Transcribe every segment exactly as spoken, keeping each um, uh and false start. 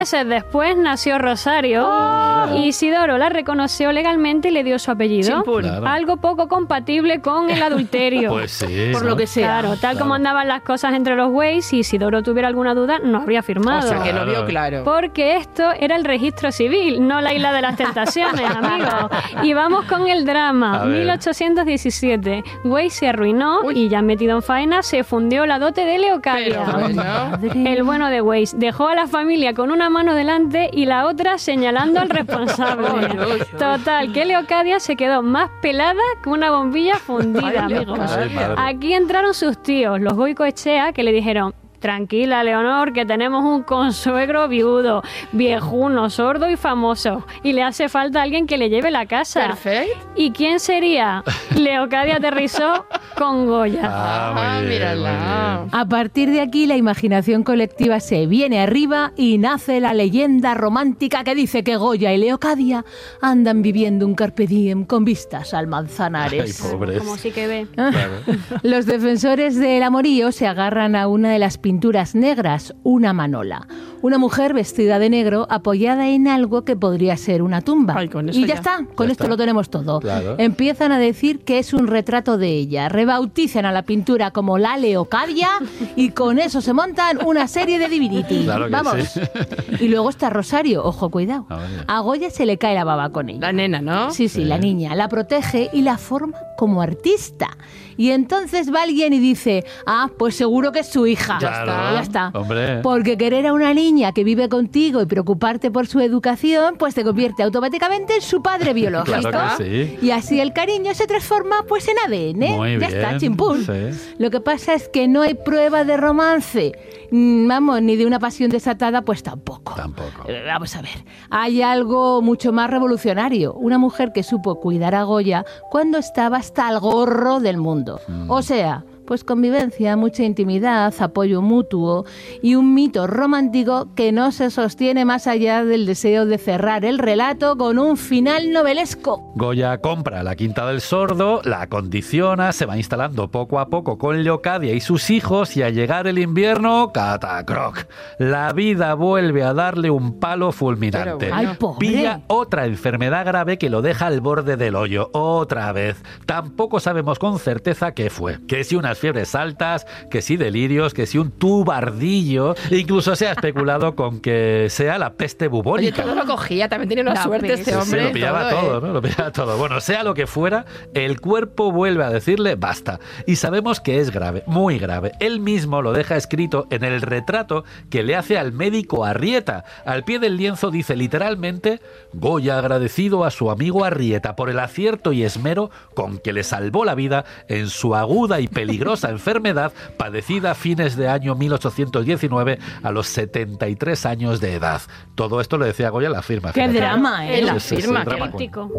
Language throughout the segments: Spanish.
meses después nació Rosario oh, y Isidoro la reconoció legalmente y le dio su apellido. Claro. Algo poco compatible con el adulterio. Pues sí. Por ¿no? lo que sea. Claro, tal Claro. como andaban las cosas entre los güeyes, si Isidoro tuviera alguna duda, no habría firmado. O sea, que lo Claro. vio claro. Porque esto era el registro civil, no la isla de las tentaciones, amigos. Y vamos con el drama. A ver. mil ochocientos diecisiete. Güey se arruinó Uy. y ya metido en faena se fundió la dote de Leocadia. Pero bueno. El bueno de Weiss dejó a la familia con una mano delante y la otra señalando al responsable. Uy, uy, uy. Total, que Leocadia se quedó más pelada que una bombilla fundida, Ay, amigos. Leocadia. Ay, madre. Aquí entraron sus tíos, los Goicoechea, que le dijeron: tranquila, Leonor, que tenemos un consuegro viudo, viejuno, sordo y famoso. Y le hace falta alguien que le lleve la casa. Perfecto. ¿Y quién sería? Leocadia aterrizó con Goya. Ah, muy Ah, bien, mírala. muy bien. A partir de aquí la imaginación colectiva se viene arriba y nace la leyenda romántica que dice que Goya y Leocadia andan viviendo un carpe diem con vistas al Ay, Manzanares. pobres. Como sí que ve. Claro. Los defensores del amorío se agarran a una de las pinturas negras, una manola. Una mujer vestida de negro apoyada en algo que podría ser una tumba. Ay, con eso y ya, ya. está, con Ya esto está. lo tenemos todo. Claro. Empiezan a decir que es un retrato de ella, rebautizan a la pintura como la Leocadia y con eso se montan una serie de divinity. Claro que Vamos. sí. Y luego está Rosario, ojo, cuidado. Ah, vale. A Goya se le cae la baba con ella. La nena, ¿no? Sí, sí, Sí. la niña. La protege y la forma como artista. Y entonces va alguien y dice: ah, pues seguro que es su hija. Claro. Ya está. Hombre. Porque querer a una niña que vive contigo y preocuparte por su educación, pues te convierte automáticamente en su padre biológico. Claro que sí. Y así el cariño se transforma pues en A D N. Muy ya bien. está, chimpún. Sí. Lo que pasa es que no hay prueba de romance. Mm, Vamos, ni de una pasión desatada, pues tampoco. Tampoco. Eh, Vamos a ver, hay algo mucho más revolucionario. Una mujer que supo cuidar a Goya cuando estaba hasta el gorro del mundo. O sea, pues convivencia, mucha intimidad, apoyo mutuo y un mito romántico que no se sostiene más allá del deseo de cerrar el relato con un final novelesco. Goya compra la Quinta del Sordo, la acondiciona, se va instalando poco a poco con Leocadia y sus hijos y al llegar el invierno, catacroc. La vida vuelve a darle un palo fulminante. Pero Ay, bueno. pobre. Pilla otra enfermedad grave que lo deja al borde del hoyo. Otra vez. Tampoco sabemos con certeza qué fue. Que si unas fiebres altas, que si delirios, que si un tubardillo. Incluso se ha especulado con que sea la peste Oye, bubónica. todo lo cogía, también tenía una La suerte peste. este Sí, hombre. sí, lo pillaba todo, todo, ¿eh? ¿no? Lo pillaba todo. Bueno, sea lo que fuera, el cuerpo vuelve a decirle basta. Y sabemos que es grave, muy grave. Él mismo lo deja escrito en el retrato que le hace al médico Arrieta. Al pie del lienzo dice literalmente: Goya agradecido a su amigo Arrieta por el acierto y esmero con que le salvó la vida en su aguda y peligrosa enfermedad padecida a fines de año mil ochocientos diecinueve a los setenta y tres años de edad. Todo esto lo decía Goya en la firma. Qué fíjate. drama, ¿eh? En la Sí, sí, sí, firma. drama. Críptico.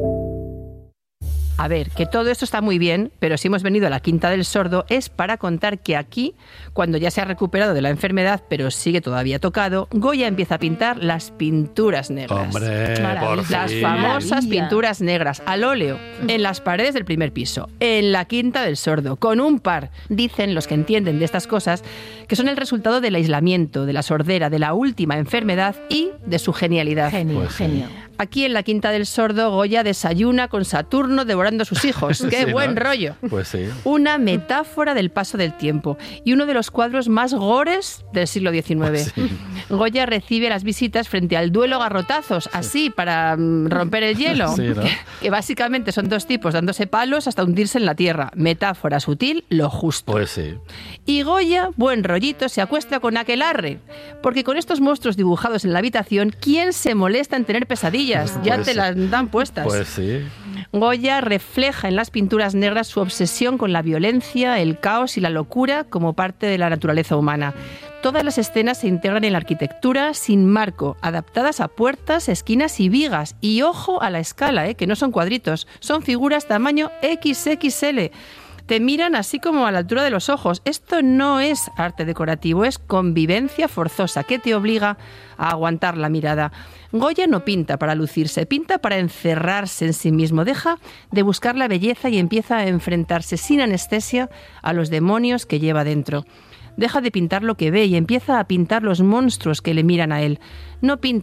A ver, que todo esto está muy bien, pero si hemos venido a la Quinta del Sordo es para contar que aquí, cuando ya se ha recuperado de la enfermedad, pero sigue todavía tocado, Goya empieza a pintar las pinturas negras. Hombre, por Maravilla. Las fin. famosas Maravilla. pinturas negras al óleo en las paredes del primer piso, en la Quinta del Sordo, con un par, dicen los que entienden de estas cosas, que son el resultado del aislamiento, de la sordera, de la última enfermedad y de su genialidad. Genio, Pues sí. genio. Aquí en la Quinta del Sordo, Goya desayuna con Saturno devorando a sus hijos. ¡Qué Sí, buen ¿no? rollo! Pues sí. Una metáfora del paso del tiempo y uno de los cuadros más gores del siglo diecinueve. Sí. Goya recibe las visitas frente al duelo a garrotazos, así, para mm, romper el hielo. Sí, ¿no? Que básicamente son dos tipos dándose palos hasta hundirse en la tierra. Metáfora sutil, lo justo. Pues sí. Y Goya, buen rollito, se acuesta con aquelarre. Porque con estos monstruos dibujados en la habitación, ¿quién se molesta en tener pesadillas? Ya Pues te sí. las dan puestas. Pues sí. Goya refleja en las pinturas negras su obsesión con la violencia, el caos y la locura como parte de la naturaleza humana. Todas las escenas se integran en la arquitectura sin marco, adaptadas a puertas, esquinas y vigas. Y ojo a la escala, ¿eh? Que no son cuadritos, son figuras tamaño equis equis ele. Te miran así como a la altura de los ojos. Esto no es arte decorativo, es convivencia forzosa que te obliga a aguantar la mirada. Goya no pinta para lucirse, pinta para encerrarse en sí mismo. Deja de buscar la belleza y empieza a enfrentarse sin anestesia a los demonios que lleva dentro. Deja de pintar lo que ve y empieza a pintar los monstruos que le miran a él. No pinta